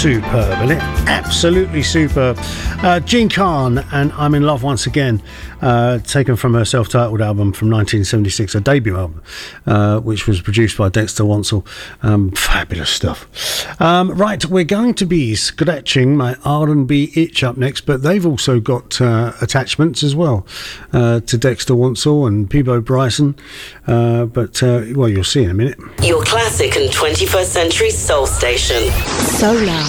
superb, isn't it? Absolutely superb. Jean Carn and I'm in Love Once Again, taken from her self-titled album from 1976, her debut album, which was produced by Dexter Wansel. Fabulous stuff. Right, we're going to be scratching my R&B itch up next, but they've also got attachments as well to Dexter Wansel and Peabo Bryson. Well, you'll see in a minute. Your classic and 21st century soul station. Solar.